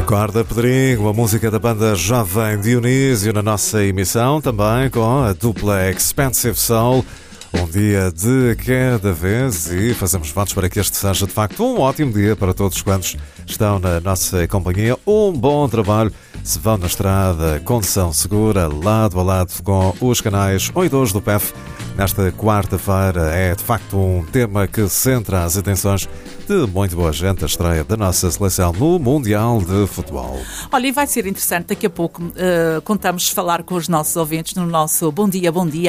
Acorda Pedrinho, a música da banda Jovem Dionísio na nossa emissão, também com a dupla Expensive Soul. Um dia de cada vez e fazemos votos para que este seja de facto um ótimo dia para todos quantos estão na nossa companhia. Um bom trabalho se vão na estrada, condução segura, lado a lado com os canais 1 e 2 do PEF. Nesta quarta-feira é de facto um tema que centra as atenções de muito boa gente, a estreia da nossa seleção no Mundial de Futebol. Olha, e vai ser interessante, daqui a pouco contamos falar com os nossos ouvintes no nosso Bom Dia, Bom Dia.